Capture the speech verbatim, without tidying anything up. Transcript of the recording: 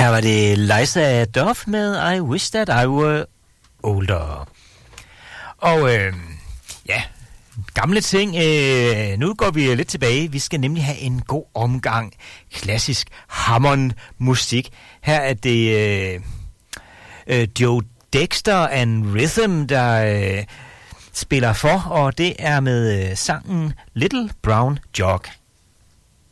Her var det Liza Duff med I Wish That I Were Older. Og øh, ja, gamle ting. Øh, nu går vi lidt tilbage. Vi skal nemlig have en god omgang klassisk Hammond-musik. Her er det øh, øh, Joe Dexter and Rhythm, der øh, spiller for, og det er med øh, sangen Little Brown Jog.